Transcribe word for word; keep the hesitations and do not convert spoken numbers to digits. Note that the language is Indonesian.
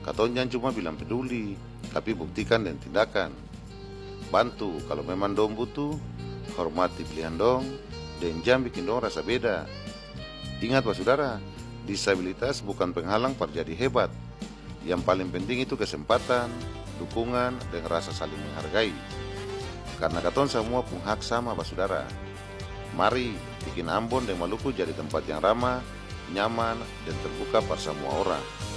Katong jangan cuma bilang peduli, tapi buktikan dengan tindakan. Bantu kalau memang dong butuh, hormati pilihan dong, dan jangan bikin dong rasa beda. Ingat Pak Saudara, disabilitas bukan penghalang perjadi hebat. Yang paling penting itu kesempatan, dukungan, dan rasa saling menghargai. Karena katong semua pun hak sama Pak Saudara. Mari bikin Ambon dan Maluku jadi tempat yang ramah, nyaman, dan terbuka pada semua orang.